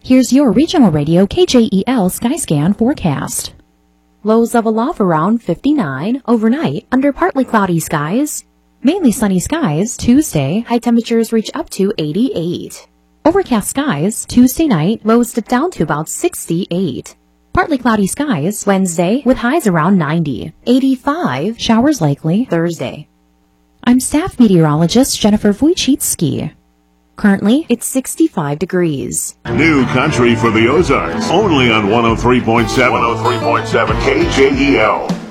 Here's your regional radio KJEL Skyscan forecast. Lows of aloft around 59, overnight under partly cloudy skies. Mainly sunny skies Tuesday, high temperatures reach up to 88. Overcast skies Tuesday night, lows dip down to about 68. Partly cloudy skies Wednesday with highs around 90. 85, showers likely Thursday. I'm staff meteorologist Jennifer Wojcicki. Currently, it's 65 degrees. New country for the Ozarks, only on 103.7 KJEL.